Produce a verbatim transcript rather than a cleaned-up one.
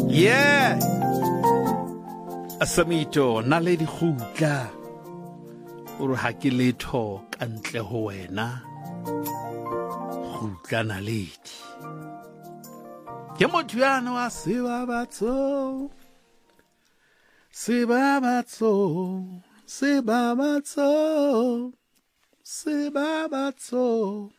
Yeah. Asamito naledi khutla. Uru ha ke letho ka ntle ho wena. Khutla naledi. Ke motho yana wa sebabatso. Sebabatso. Sebabatso. Sebabatso.